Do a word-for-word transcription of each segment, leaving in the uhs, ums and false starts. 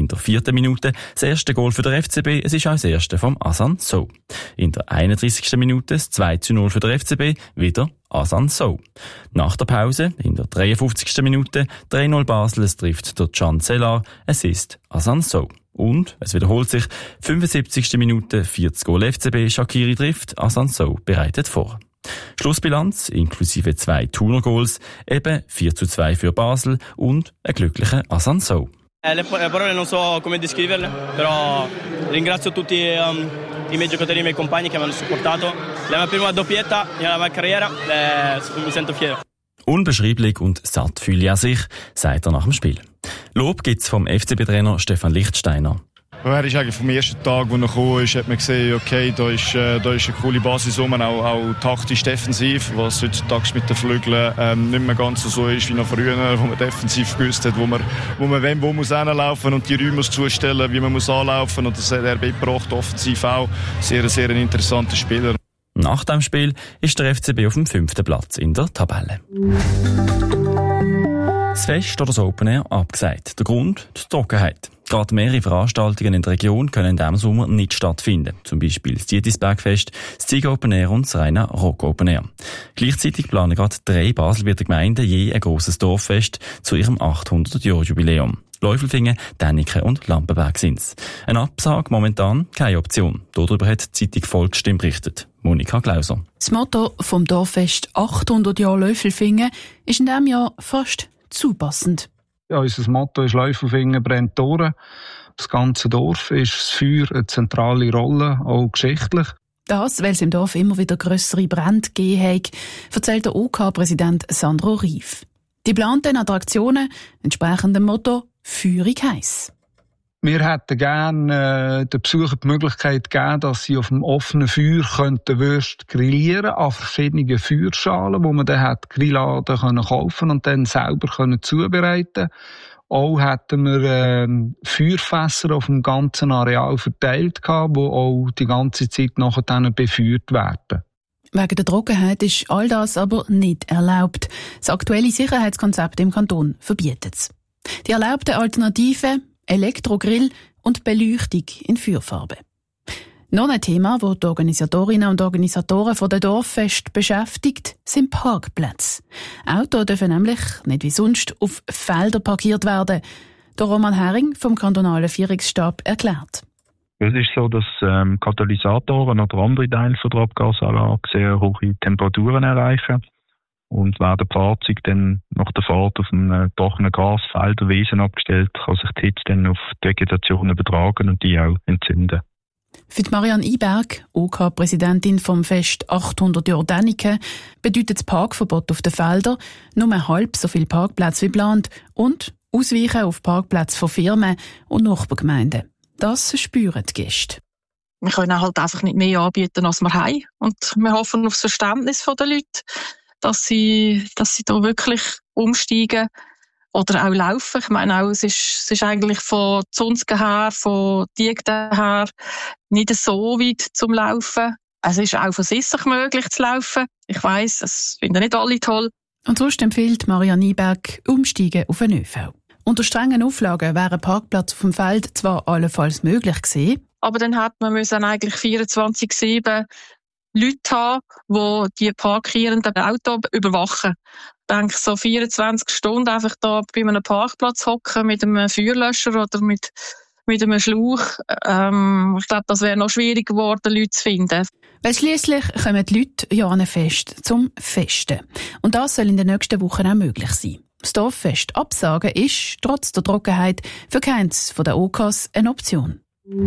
der vierten Minute das erste Goal für den F C B, es ist auch das erste vom Asan Sow. In der einunddreißigsten Minute das zwei zu null für den F C B, wieder Asan Sow. Nach der Pause, in der dreiundfünfzigsten Minute, drei null Basel, es trifft der Can Cellar, es ist Asan Sow. Und, es wiederholt sich, fünfundsiebzigste Minute, vierzig Goal F C B, Shaqiri trifft, Asan Sow bereitet vor. Schlussbilanz, inklusive zwei Thuner-Goals, eben vier zu zwei für Basel und ein glücklicher Asan Sow. Eh, le parole non so come descriverle, però ringrazio tutti um, i miei giocatori e i miei compagni che mi hanno supportato. La mia prima doppietta nella mia carriera, eh, mi sento fiero. Unbeschreiblich und satt fühle ich an sich, sagt er nach dem Spiel. Lob gibt's vom F C B-Trainer Stefan Lichtsteiner. Er ist eigentlich vom ersten Tag, als er gekommen ist, hat man gesehen, okay, da ist, äh, da ist eine coole Basis rum, auch, auch taktisch defensiv, was heutzutage mit den Flügeln ähm, nicht mehr ganz so ist wie noch früher, wo man defensiv gewusst hat, wo man, wo man wenn, wo muss hinlaufen und die Räume muss zustellen, wie man muss anlaufen, und das hat er gebracht, offensiv auch. Sehr, sehr ein interessanter Spieler. Nach dem Spiel ist der F C B auf dem fünften Platz in der Tabelle. Das Fest oder das Open Air abgesagt. Der Grund? Die Trockenheit. Gerade mehrere Veranstaltungen in der Region können in diesem Sommer nicht stattfinden. Zum Beispiel das Dietisbergfest, das Zieg Open Air und das Rheina Rock Open Air. Gleichzeitig planen gerade drei Baselbieter Gemeinden je ein grosses Dorffest zu ihrem achthundert-Jahr-Jubiläum. Läufelfingen, Däniken und Lampenberg sind's. Eine Absage momentan keine Option. Darüber hat die Zeitung Volksstimme berichtet. Monika Glauser. Das Motto vom Dorffest achthundert Jahre Läufelfingen ist in diesem Jahr fast zu passend. Ja, unser Motto ist «Läufelfingen brennt durch». Das ganze Dorf ist das Feuer eine zentrale Rolle, auch geschichtlich. Das, weil es im Dorf immer wieder grössere Brände gegeben hat, erzählt der O K-Präsident Sandro Rief. Die geplanten Attraktionen entsprechen dem Motto «Feurig heiß». Wir hätten gerne äh, den Besuchern die Möglichkeit gegeben, dass sie auf dem offenen Feuer könnten Würste grillieren an verschiedenen Feuerschalen, wo man dann hat Grilladen können kaufen und dann selber können zubereiten. Auch hätten wir äh, Feuerfässer auf dem ganzen Areal verteilt gehabt, die auch die ganze Zeit nachher dann befeuert werden. Wegen der Trockenheit ist all das aber nicht erlaubt. Das aktuelle Sicherheitskonzept im Kanton verbietet es. Die erlaubten Alternativen Elektrogrill und Beleuchtung in Feuerfarbe. Noch ein Thema, das die Organisatorinnen und Organisatoren von der Dorffest beschäftigt, sind Parkplätze. Autos dürfen nämlich, nicht wie sonst, auf Feldern parkiert werden. Der Roman Hering vom kantonalen Vierungsstab erklärt. Es ist so, dass ähm, Katalysatoren oder andere Teile von der Abgasanlage sehr hohe Temperaturen erreichen. Und werden die Fahrzeuge dann nach der Fahrt auf einem trockenen Gasfeld oder Wiesen abgestellt, kann sich die Hitze dann auf die Vegetation übertragen und die auch entzünden. Für die Marianne Iberg, O K-Präsidentin vom Fest achthundert Jahre Däniken, bedeutet das Parkverbot auf den Feldern nur halb so viele Parkplätze wie geplant und Ausweichen auf Parkplätze von Firmen und Nachbargemeinden. Das spüren die Gäste. Wir können halt einfach nicht mehr anbieten, als wir haben. Und wir hoffen auf das Verständnis der Leute, dass sie, dass sie da wirklich umsteigen oder auch laufen. Ich meine auch, es ist, es ist eigentlich von Zunzgen her, von Diegden her nicht so weit zum Laufen. Es ist auch von sich möglich zu laufen. Ich weiss, das finden nicht alle toll. Und sonst empfiehlt Marianne Nieberg Umsteigen auf den ÖV. Unter strengen Auflagen wäre ein Parkplatz auf dem Feld zwar allenfalls möglich gewesen, aber dann hat man müssen eigentlich vierundzwanzig sieben Leute haben, die die parkierenden Autos überwachen. Ich denke, so vierundzwanzig Stunden einfach da bei einem Parkplatz hocken mit einem Feuerlöscher oder mit, mit einem Schlauch. Ähm, ich glaube, das wäre noch schwierig geworden, Leute zu finden. Weil schliesslich kommen die Leute ja an ein Fest zum Festen. Und das soll in den nächsten Wochen auch möglich sein. Das Dorffest absagen ist, trotz der Trockenheit, für keins von den O Ks eine Option.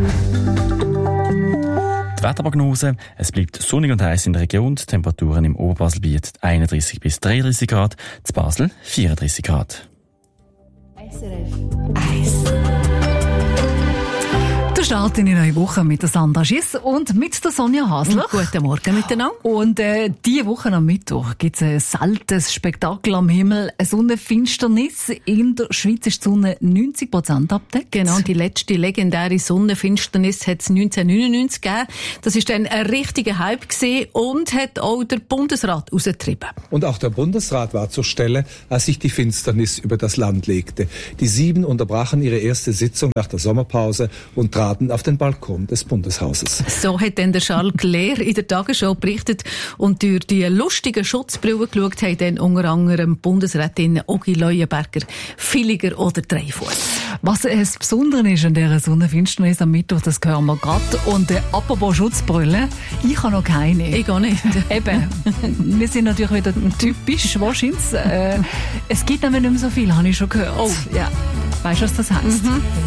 Die Wetterprognose: Es bleibt sonnig und heiß in der Region. Die Temperaturen im Oberbaselbiet einunddreißig bis dreiunddreißig Grad, in Basel vierunddreißig Grad. S R F eins. Guter Start in die neue Woche mit der Sandra Schiss und mit der Sonja Hasler. Guten Morgen miteinander. Und äh, diese Woche am Mittwoch gibt es ein seltenes Spektakel am Himmel, eine Sonnenfinsternis. In der Schweiz ist die Sonne neunzig Prozent abdeckt. Genau, die letzte legendäre Sonnenfinsternis hat es neunzehnhundertneunundneunzig gegeben. Das ist dann ein richtiger Hype gewesen und hat auch der Bundesrat rausgetrieben. Und auch der Bundesrat war zur Stelle, als sich die Finsternis über das Land legte. Die Sieben unterbrachen ihre erste Sitzung nach der Sommerpause und traten auf den Balkon des Bundeshauses. So hat dann der Charles Clair in der Tagesschau berichtet und durch die lustigen Schutzbrillen geschaut haben dann unter anderem Bundesrätin Ogi Leuenberger, Villiger oder Dreifuss. Was das Besondere ist an dieser Sonnenfinsternis am Mittwoch, das hören wir gerade. Und äh, apropos Schutzbrille, ich habe noch keine. Ich gar nicht. Eben, wir sind natürlich wieder typisch, wahrscheinlich. Äh, es gibt nämlich nicht mehr so viel, habe ich schon gehört. Oh, ja. Weißt du, was das heisst? Mhm.